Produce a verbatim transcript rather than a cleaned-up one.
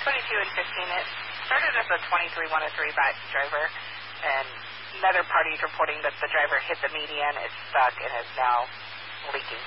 twenty-two and fifteen. It started as a twenty-three one oh three back driver, and another party is reporting that the driver hit the median, it's stuck, and is now leaking